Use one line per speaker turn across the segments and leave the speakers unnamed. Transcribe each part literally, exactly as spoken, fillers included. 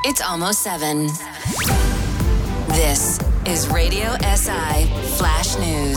It's almost seven. This is Radio S I Flash News.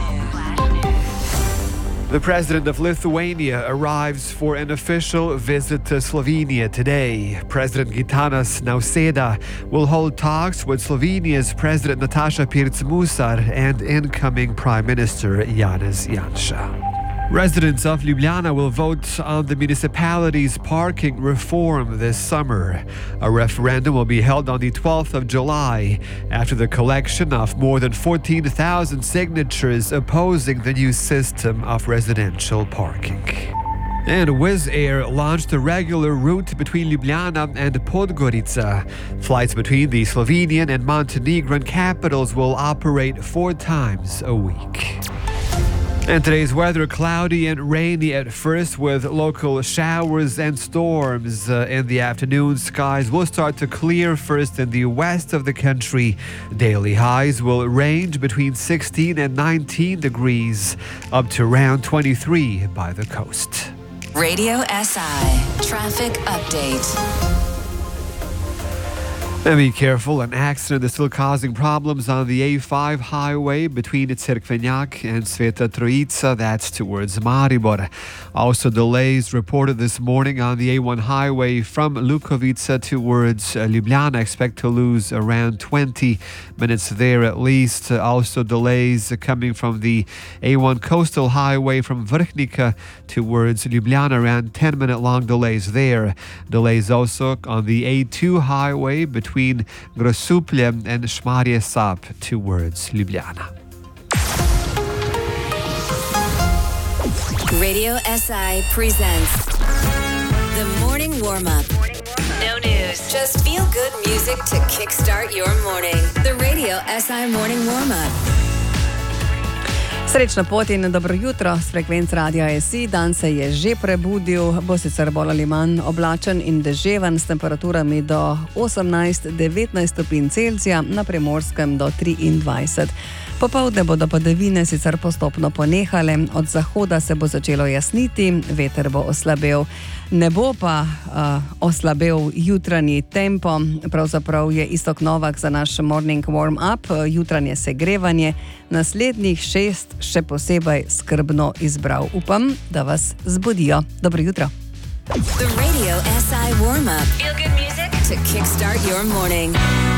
The president of Lithuania arrives for an official visit to Slovenia today. President Gitanas Nausėda will hold talks with Slovenia's President Nataša Pirc-Musar and incoming Prime Minister Janez Janša. Residents of Ljubljana will vote on the municipality's parking reform this summer. A referendum will be held on the twelfth of July after the collection of more than fourteen thousand signatures opposing the new system of residential parking. And Wizz Air launched a regular route between Ljubljana and Podgorica. Flights between the Slovenian and Montenegrin capitals will operate four times a week. And today's weather, cloudy and rainy at first with local showers and storms. Uh, in the afternoon, skies will start to clear first in the west of the country. Daily highs will range between sixteen and nineteen degrees, up to around twenty-three by the coast.
Radio S I Traffic Update.
And be careful, an accident is still causing problems on the A five highway between Cerkvenjak and Sveta Trojica, that's towards Maribor. Also delays reported this morning on the A one highway from Lukovica towards uh, Ljubljana. Expect to lose around twenty minutes there at least. Uh, also delays coming from the A one coastal highway from Vrhnika towards Ljubljana, around ten minute long delays there. Delays also on the A two highway between between Grosuplje and Šmarje Sap towards Ljubljana.
Radio S I presents The Morning Warm-Up. No news, just feel-good music to kickstart your morning. The Radio S I Morning Warm-Up.
Srečno pot in dobro jutro s frekvenc Radia S I. Dan se je že prebudil, bo sicer bolj ali manj oblačen in deževen s temperaturami do osemnajst do devetnajst stopinj Celzija, na Primorskem do triindvajset. Popoldne bodo padavine sicer postopno ponehale, od zahoda se bo začelo jasniti, veter bo oslabel. Ne bo pa uh, oslabel jutranji tempo, pravzaprav je Iztok Novak za naš Morning Warm-Up, jutranje segrevanje, naslednjih šest še posebej skrbno izbral. Upam, da vas zbudijo. Dobro jutro.
The Radio S I Warm-Up. Feel good music to kickstart your morning.